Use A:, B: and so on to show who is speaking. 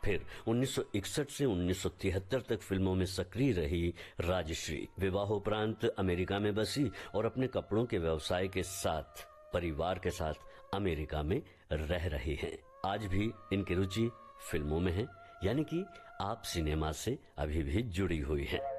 A: फिर 1961 से 1973 तक फिल्मों में सक्रिय रही राजश्री विवाहोपरांत अमेरिका में बसी और अपने कपड़ों के व्यवसाय के साथ परिवार के साथ अमेरिका में रह रही हैं। आज भी इनकी रुचि फिल्मों में है, यानी कि आप सिनेमा से अभी भी जुड़ी हुई हैं।